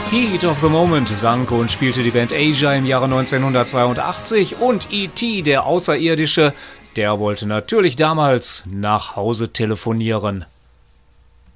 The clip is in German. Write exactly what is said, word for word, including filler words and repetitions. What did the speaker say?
Heat of the Moment sang und spielte die Band Asia im Jahre neunzehnhundertzweiundachtzig und E T, der Außerirdische, der wollte natürlich damals nach Hause telefonieren.